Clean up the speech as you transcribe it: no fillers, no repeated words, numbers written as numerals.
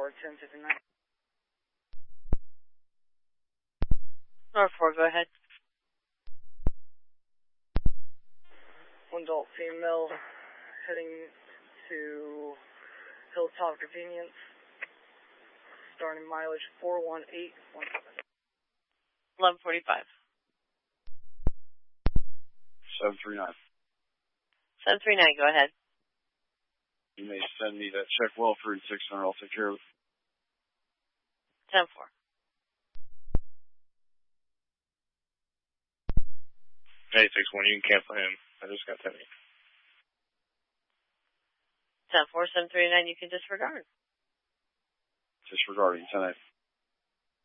1059. North 4, go ahead. One adult female heading to Hilltop Convenience, starting mileage 41817. 1145. 739. 739, go ahead. You may send me that check well for 600. I'll take care of it. 10-4. Hey, 6-1, you can cancel him. I just got 10. 10-4, 739, you can disregard. Disregarding 10-8.